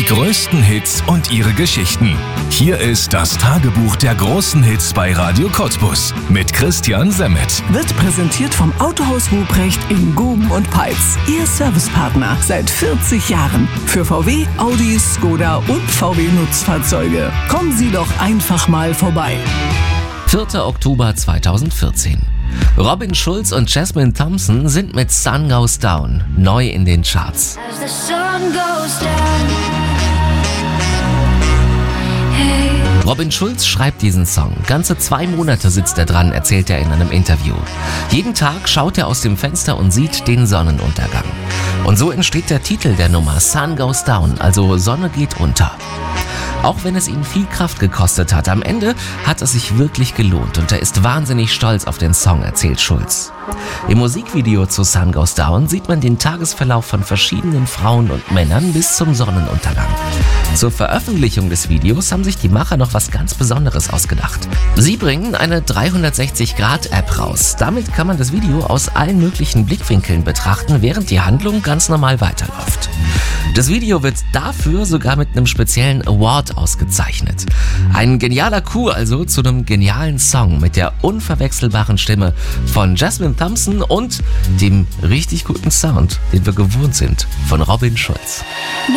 größten Hits und ihre Geschichten. Hier ist das Tagebuch der großen Hits bei Radio Cottbus mit Christian Semmet. Wird präsentiert vom Autohaus Ruprecht in Guben und Peitz. Ihr Servicepartner seit 40 Jahren. Für VW, Audi, Skoda und VW Nutzfahrzeuge. Kommen Sie doch einfach mal vorbei. 4. Oktober 2014. Robin Schulz und Jasmine Thompson sind mit Sun Goes Down neu in den Charts. As the sun goes down. Hey. Robin Schulz schreibt diesen Song. Ganze 2 Monate sitzt er dran, erzählt er in einem Interview. Jeden Tag schaut er aus dem Fenster und sieht den Sonnenuntergang. Und so entsteht der Titel der Nummer, Sun Goes Down, also Sonne geht unter. Auch wenn es ihn viel Kraft gekostet hat, am Ende hat es sich wirklich gelohnt und er ist wahnsinnig stolz auf den Song, erzählt Schulz. Im Musikvideo zu Sun Goes Down sieht man den Tagesverlauf von verschiedenen Frauen und Männern bis zum Sonnenuntergang. Zur Veröffentlichung des Videos haben sich die Macher noch was ganz Besonderes ausgedacht. Sie bringen eine 360-Grad-App raus. Damit kann man das Video aus allen möglichen Blickwinkeln betrachten, während die Handlung ganz normal weiterläuft. Das Video wird dafür sogar mit einem speziellen Award ausgezeichnet. Ein genialer Coup also zu einem genialen Song mit der unverwechselbaren Stimme von Jasmine Thompson und dem richtig guten Sound, den wir gewohnt sind, von Robin Schulz. No